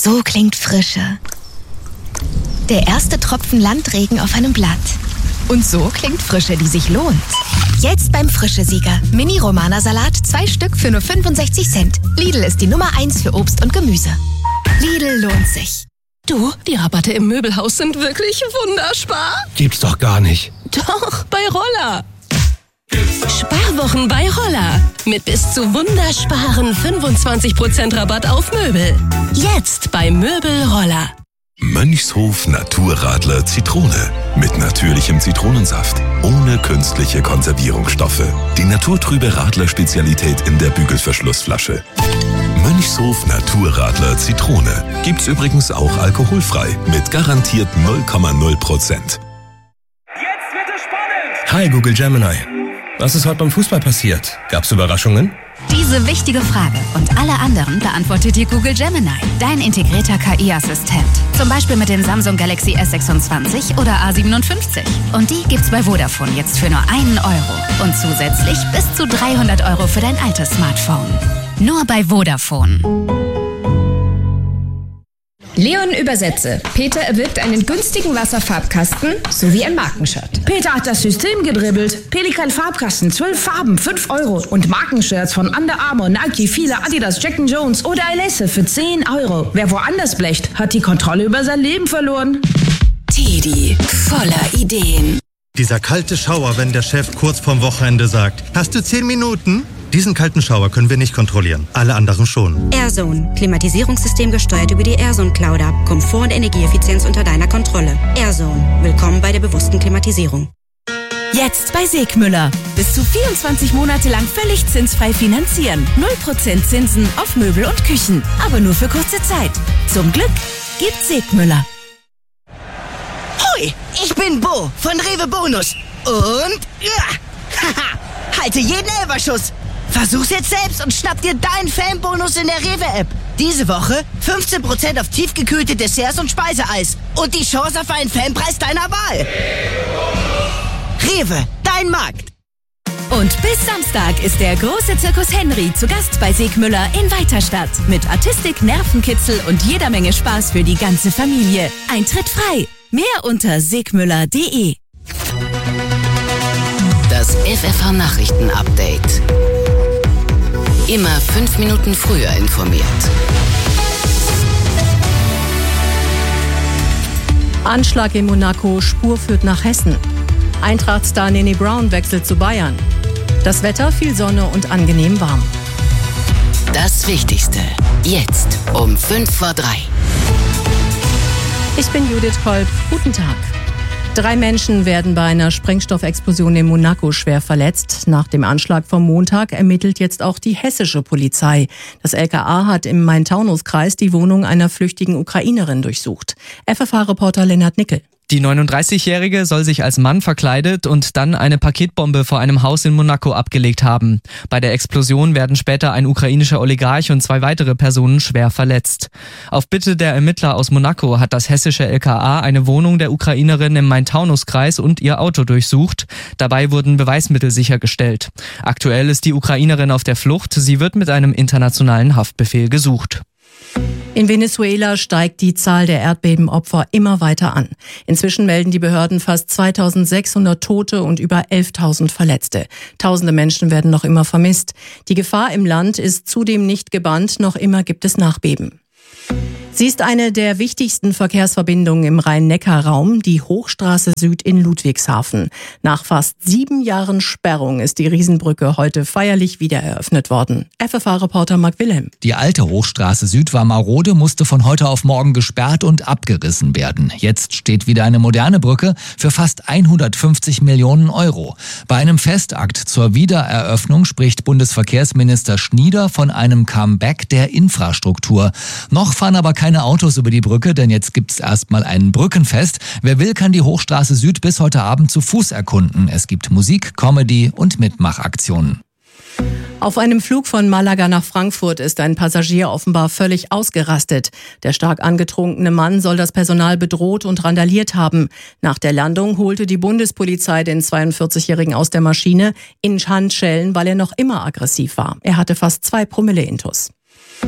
So klingt Frische. Der erste Tropfen Landregen auf einem Blatt. Und so klingt Frische, die sich lohnt. Jetzt beim Frische-Sieger. Mini-Romana-Salat, 2 Stück für nur 65 Cent. Lidl ist die Nummer 1 für Obst und Gemüse. Lidl lohnt sich. Du, die Rabatte im Möbelhaus sind wirklich wunderbar. Gibt's doch gar nicht. Doch, bei Roller. Sparwochen bei Roller. Mit bis zu wundersparen 25% Rabatt auf Möbel. Jetzt bei Möbel Roller. Mönchshof Naturradler Zitrone. Mit natürlichem Zitronensaft. Ohne künstliche Konservierungsstoffe. Die naturtrübe Radler-Spezialität in der Bügelverschlussflasche. Mönchshof Naturradler Zitrone. Gibt's übrigens auch alkoholfrei. Mit garantiert 0,0%. Jetzt wird es spannend! Hi Google Gemini. Was ist heute beim Fußball passiert? Gab's Überraschungen? Diese wichtige Frage und alle anderen beantwortet dir Google Gemini, dein integrierter KI-Assistent. Zum Beispiel mit dem Samsung Galaxy S26 oder A57. Und die gibt's bei Vodafone jetzt für nur 1 Euro. Und zusätzlich bis zu 300 Euro für dein altes Smartphone. Nur bei Vodafone. Leon übersetze. Peter erwirbt einen günstigen Wasserfarbkasten sowie ein Markenshirt. Peter hat das System gedribbelt. Pelikan Farbkasten, 12 Farben, 5 Euro. Und Markenshirts von Under Armour, Nike, Fila, Adidas, Jack & Jones oder Alesse für 10 Euro. Wer woanders blecht, hat die Kontrolle über sein Leben verloren. Teddy, voller Ideen. Dieser kalte Schauer, wenn der Chef kurz vorm Wochenende sagt, hast du 10 Minuten? Diesen kalten Schauer können wir nicht kontrollieren, alle anderen schon. AirZone. Klimatisierungssystem gesteuert über die AirZone Cloud App. Komfort und Energieeffizienz unter deiner Kontrolle. AirZone. Willkommen bei der bewussten Klimatisierung. Jetzt bei Segmüller. Bis zu 24 Monate lang völlig zinsfrei finanzieren. 0% Zinsen auf Möbel und Küchen. Aber nur für kurze Zeit. Zum Glück gibt's Segmüller. Hoi, ich bin Bo von Rewe Bonus. Und halte jeden Elferschuss. Versuch's jetzt selbst und schnapp dir deinen Fanbonus in der Rewe-App. Diese Woche 15% auf tiefgekühlte Desserts und Speiseeis. Und die Chance auf einen Fanpreis deiner Wahl. Rewe, dein Markt. Und bis Samstag ist der große Zirkus Henry zu Gast bei Segmüller in Weiterstadt. Mit Artistik, Nervenkitzel und jeder Menge Spaß für die ganze Familie. Eintritt frei. Mehr unter segmüller.de. Das FFH-Nachrichten-Update. Immer 5 Minuten früher informiert. Anschlag in Monaco, Spur führt nach Hessen. Eintracht-Star Nene Brown wechselt zu Bayern. Das Wetter, viel Sonne und angenehm warm. Das Wichtigste, jetzt um 2:55. Ich bin Judith Kolb. Guten Tag. 3 Menschen werden bei einer Sprengstoffexplosion in Monaco schwer verletzt. Nach dem Anschlag vom Montag ermittelt jetzt auch die hessische Polizei. Das LKA hat im Main-Taunus-Kreis die Wohnung einer flüchtigen Ukrainerin durchsucht. FFH-Reporter Lennart Nickel. Die 39-Jährige soll sich als Mann verkleidet und dann eine Paketbombe vor einem Haus in Monaco abgelegt haben. Bei der Explosion werden später ein ukrainischer Oligarch und 2 weitere Personen schwer verletzt. Auf Bitte der Ermittler aus Monaco hat das hessische LKA eine Wohnung der Ukrainerin im Main-Taunus-Kreis und ihr Auto durchsucht. Dabei wurden Beweismittel sichergestellt. Aktuell ist die Ukrainerin auf der Flucht. Sie wird mit einem internationalen Haftbefehl gesucht. In Venezuela steigt die Zahl der Erdbebenopfer immer weiter an. Inzwischen melden die Behörden fast 2600 Tote und über 11.000 Verletzte. Tausende Menschen werden noch immer vermisst. Die Gefahr im Land ist zudem nicht gebannt, noch immer gibt es Nachbeben. Sie ist eine der wichtigsten Verkehrsverbindungen im Rhein-Neckar-Raum, die Hochstraße Süd in Ludwigshafen. Nach fast 7 Jahren Sperrung ist die Riesenbrücke heute feierlich wieder eröffnet worden. FFH-Reporter Marc Wilhelm. Die alte Hochstraße Süd war marode, musste von heute auf morgen gesperrt und abgerissen werden. Jetzt steht wieder eine moderne Brücke für fast 150 Millionen Euro. Bei einem Festakt zur Wiedereröffnung spricht Bundesverkehrsminister Schnieder von einem Comeback der Infrastruktur. Noch fahren aber keine Autos über die Brücke, denn jetzt gibt's erstmal ein Brückenfest. Wer will, kann die Hochstraße Süd bis heute Abend zu Fuß erkunden. Es gibt Musik, Comedy und Mitmachaktionen. Auf einem Flug von Malaga nach Frankfurt ist ein Passagier offenbar völlig ausgerastet. Der stark angetrunkene Mann soll das Personal bedroht und randaliert haben. Nach der Landung holte die Bundespolizei den 42-Jährigen aus der Maschine in Handschellen, weil er noch immer aggressiv war. Er hatte fast 2 Promille Intus.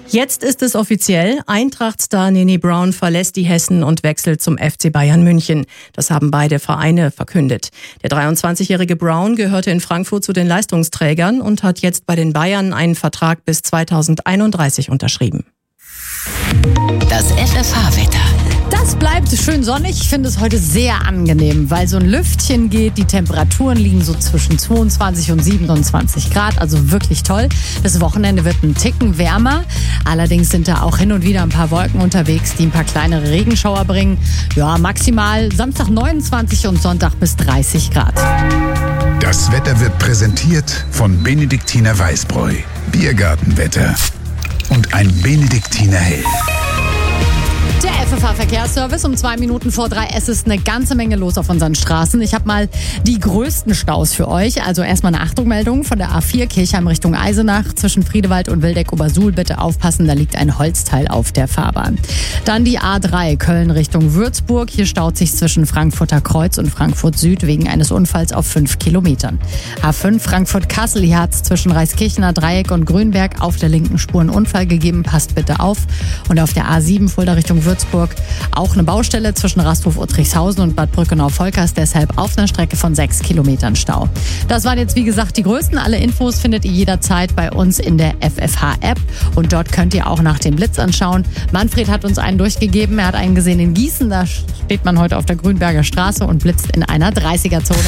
Jetzt ist es offiziell. Eintracht-Star Nini Brown verlässt die Hessen und wechselt zum FC Bayern München. Das haben beide Vereine verkündet. Der 23-jährige Brown gehörte in Frankfurt zu den Leistungsträgern und hat jetzt bei den Bayern einen Vertrag bis 2031 unterschrieben. Das FFH-Wetter. Das bleibt schön sonnig. Ich finde es heute sehr angenehm, weil so ein Lüftchen geht. Die Temperaturen liegen so zwischen 22 und 27 Grad, also wirklich toll. Das Wochenende wird ein Ticken wärmer. Allerdings sind da auch hin und wieder ein paar Wolken unterwegs, die ein paar kleinere Regenschauer bringen. Ja, maximal Samstag 29 und Sonntag bis 30 Grad. Das Wetter wird präsentiert von Benediktiner Weißbräu, Biergartenwetter und ein Benediktiner Hell. Der FFH-Verkehrsservice um 2 Minuten vor 3. Es ist eine ganze Menge los auf unseren Straßen. Ich habe mal die größten Staus für euch. Also erstmal eine Achtung-Meldung von der A4 Kirchheim Richtung Eisenach. Zwischen Friedewald und Wildeck-Obersuhl bitte aufpassen, da liegt ein Holzteil auf der Fahrbahn. Dann die A3 Köln Richtung Würzburg. Hier staut sich zwischen Frankfurter Kreuz und Frankfurt Süd wegen eines Unfalls auf 5 Kilometern. A5 Frankfurt-Kassel. Hier hat es zwischen Reiskirchener Dreieck und Grünberg auf der linken Spur einen Unfall gegeben. Passt bitte auf. Und auf der A7 Fulda Richtung Würzburg auch eine Baustelle zwischen Rasthof-Uttrichshausen und Bad Brückenau-Volkers, deshalb auf einer Strecke von 6 Kilometern Stau. Das waren jetzt wie gesagt die größten. Alle Infos findet ihr jederzeit bei uns in der FFH-App und dort könnt ihr auch nach dem Blitz anschauen. Manfred hat uns einen durchgegeben, er hat einen gesehen in Gießen, da steht man heute auf der Grünberger Straße und blitzt in einer 30er-Zone.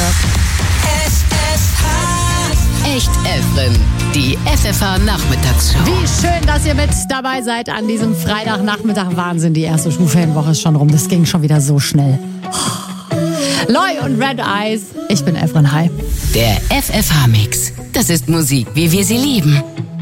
Echt Efren, die FFH-Nachmittagsshow. Wie schön, dass ihr mit dabei seid an diesem Freitagnachmittag. Wahnsinn, die erste Schulferienwoche ist schon rum. Das ging schon wieder so schnell. Loy und Red Eyes. Ich bin Efren Hai. Der FFH-Mix. Das ist Musik, wie wir sie lieben.